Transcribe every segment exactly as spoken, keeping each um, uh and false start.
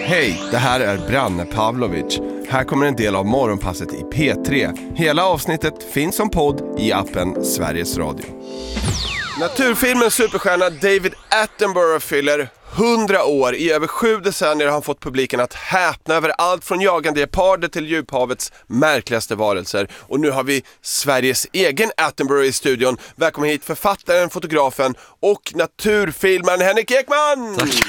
Hej, det här är Branne Pavlovic. Här kommer en del av morgonpasset i P tre. Hela avsnittet finns som podd i appen Sveriges Radio. Naturfilmens superstjärna David Attenborough fyller hundra år. I över sju decennier har han fått publiken att häpna över allt från jagande geparder till djuphavets märkligaste varelser. Och nu har vi Sveriges egen Attenborough i studion. Välkommen hit författaren, fotografen och naturfilmaren Henrik Ekman! Tack.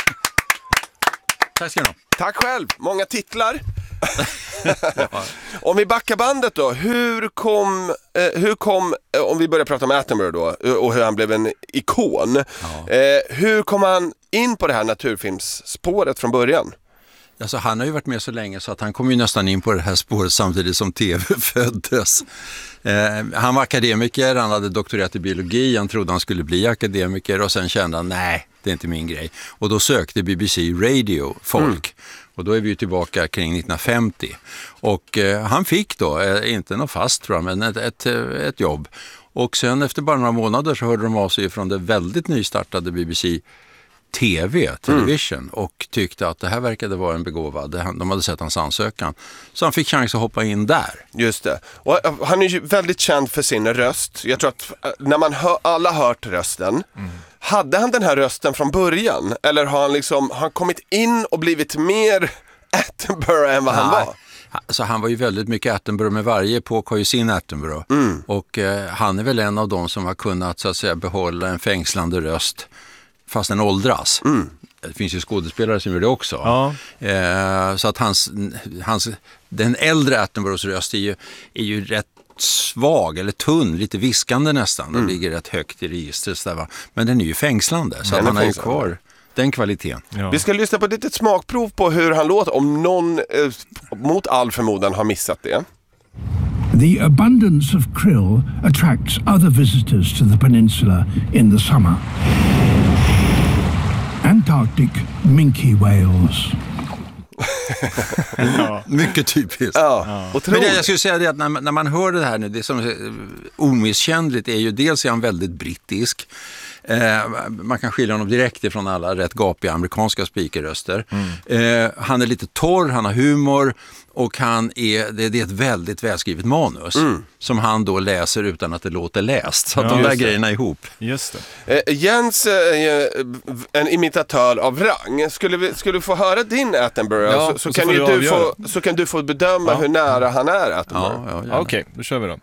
Tack ska du ha. Tack själv, många titlar. Om vi backar bandet då, hur kom, eh, hur kom eh, om vi börjar prata om Attenborough då och hur han blev en ikon, ja. eh, hur kom han in på det här naturfilmsspåret från början? Alltså, han har ju varit med så länge så att han kom ju nästan in på det här spåret samtidigt som tv föddes. Eh, han var akademiker, han hade doktorerat i biologi, han trodde han skulle bli akademiker och sen kände han, nej, det är inte min grej. Och då sökte B B C Radio folk. Mm. Och då är vi ju tillbaka kring nittonhundrafemtio. Och eh, han fick då, eh, inte något fast tror jag, men ett, ett, ett jobb. Och sen efter bara några månader så hörde de av sig från det väldigt nystartade B B C T V, television, mm. och tyckte att det här verkade vara en begåvad. De hade sett hans ansökan. Så han fick chans att hoppa in där. Just det. Och han är ju väldigt känd för sin röst. Jag tror att när man hör, alla hört rösten, mm. hade han den här rösten från början? Eller har han liksom har han kommit in och blivit mer Attenborough än vad Nej. han var? Alltså, han var ju väldigt mycket Attenborough, med varje epok har ju sin Attenborough. Mm. Och eh, han är väl en av dem som har kunnat så att säga behålla en fängslande röst fast den åldras. Mm. Det finns ju skådespelare som gör det också. Ja. Eh, så att hans, hans, den äldre Attenboroughs röst är ju, är ju rätt svag eller tunn, lite viskande nästan. Mm. Den ligger rätt högt i registret. Där, va? Men den är ju fängslande så att han har ju kvar den kvaliteten. Ja. Vi ska lyssna på ett litet smakprov på hur han låter, om någon eh, mot all förmodan har missat det. The abundance of krill attracts other visitors to the peninsula in the summer. Antarctic minke whales. Ja. Mycket typiskt. Ja. Ja. Men det, jag skulle säga det att när, när man hör det här nu, det som är omisskännligt är ju dels är han väldigt brittisk. Eh, man kan skilja honom direkt ifrån alla rätt gapiga amerikanska speakerröster. Mm. Eh, han är lite torr, han har humor och han är, det, det är ett väldigt välskrivet manus mm. som han då läser utan att det låter läst. Så att ja, de där grejerna är ihop. Just det. Eh, Jens är en imitatör av rang. Skulle vi, skulle vi få höra din Attenborough ja, så, så, så, kan ju du få, så kan du få bedöma ja. hur nära han är Attenborough. Ja, ja, Okej, okay, då kör vi då.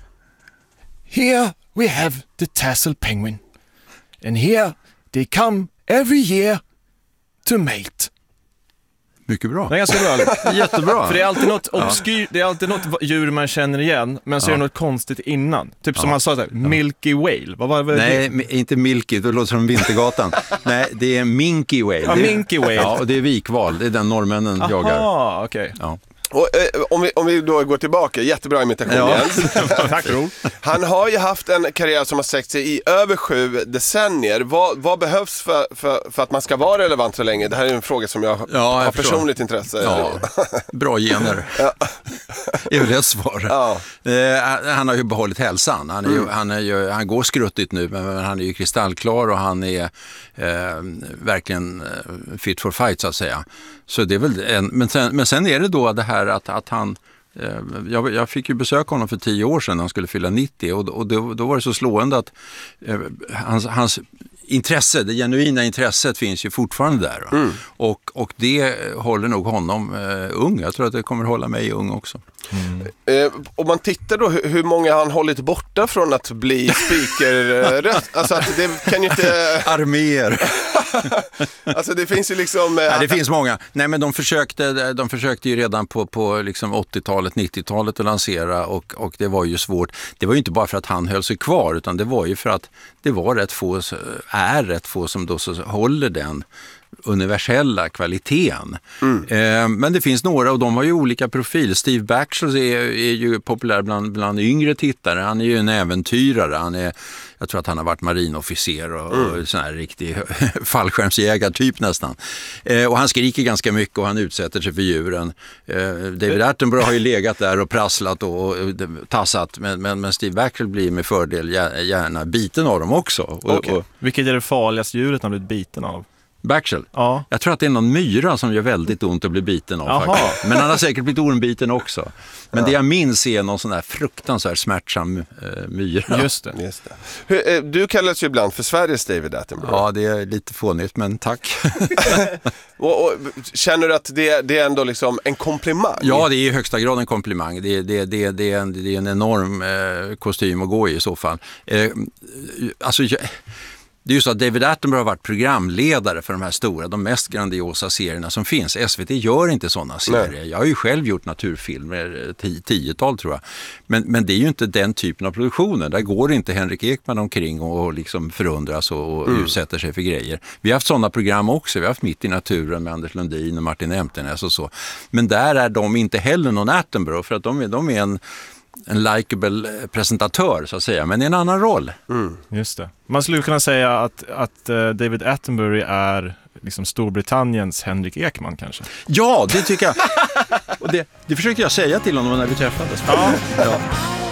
Here we have the tassel penguin. And here they come every year to mate. Mycket bra. Det är ganska bra. Jättebra. För det är alltid något obskyr, det är alltid något djur man känner igen, men så ja. är det något konstigt innan. Typ som ja. han sa så här, Milky Whale. Vad var det? Nej, det? inte Milky, det låter som Vintergatan. Nej, det är Minky Whale. Ja, Minky Whale. Ja, och det är vikval. Det är den norrmännen Aha, jagar. Ja, okej. Okay. Ja. Och, eh, om, vi, om vi då går tillbaka, jättebra imitation ja. Jens. Tack, Ro. Han har ju haft en karriär som har sträckt sig i över sju decennier. Vad, vad behövs för, för, för att man ska vara relevant så länge? Det här är en fråga som jag, ja, har jag personligt intresse. Ja. Bra gener. Ja. Det är väl ett svar. Ja. Eh, han har ju behållit hälsan. Han, är ju, mm. han, är ju, han går skruttigt nu, men han är ju kristallklar och han är eh, verkligen fit for fight så att säga. Så det är väl en, men, sen, men sen är det då det här att, att han, eh, jag, jag fick ju besöka honom för tio år sedan när han skulle fylla nittio och, och då, då var det så slående att eh, hans, hans intresse, det genuina intresset finns ju fortfarande där. Mm. Och, och det håller nog honom eh, ung. Jag tror att det kommer hålla mig ung också. Mm. Eh, om man tittar då hur, hur många har han hållit borta från att bli speaker-röst? Alltså att det kan ju inte... Arméer. Alltså det finns ju liksom... Eh, Nej, det finns många. Nej, men de försökte, de försökte ju redan på, på liksom åttiotalet, nittiotalet att lansera och, och det var ju svårt. Det var ju inte bara för att han höll sig kvar utan det var ju för att det var rätt få, är rätt få som då så håller den universella kvaliteten. Mm. Eh, men det finns några och de har ju olika profil. Steve Baxter är, är ju populär bland, bland yngre tittare. Han är ju en äventyrare. Han är, jag tror att han har varit marinofficer och, mm. och sån här riktig fallskärmsjägartyp nästan. Eh, och han skriker ganska mycket och han utsätter sig för djuren. Eh, David Attenborough har ju legat där och prasslat och, och tassat men, men, men Steve Baxter blir med fördel gärna biten av dem också. Och, okay. och, och, Vilket är det farligaste djuret han blivit biten av? Baxel? Ja. Jag tror att det är någon myra som gör väldigt ont att bli biten av. Jaha. Faktiskt. Men han har säkert blivit ormbiten också. Men ja. det jag minns är någon sån där fruktansvärt smärtsam uh, myra. Just det. Just det. Hur, du kallas ju ibland för Sveriges David Attenborough. Ja, det är lite fånigt, men tack. och, och, känner du att det, det är ändå liksom en komplimang? Ja, det är i högsta grad en komplimang. Det, det, det, det, är, en, det är en enorm eh, kostym att gå i i så fall. Eh, alltså... Jag, Det är ju så att David Attenborough har varit programledare för de här stora, de mest grandiosa serierna som finns. S V T gör inte sådana serier. Nej. Jag har ju själv gjort naturfilmer, tio, tiotal tror jag. Men, men det är ju inte den typen av produktioner. Där går inte Henrik Ekman omkring och liksom förundras och, och mm. utsätter sig för grejer. Vi har haft sådana program också. Vi har haft Mitt i naturen med Anders Lundin och Martin Emtenäs och så. Men där är de inte heller någon Attenborough, för att de är, de är en... en likeable presentatör så att säga, men i en annan roll. Mm. Just det. Man skulle kunna säga att, att uh, David Attenborough är liksom Storbritanniens Henrik Ekman kanske. Ja, det tycker jag. Och det, det försökte jag säga till honom när vi träffades. Ja. Ja.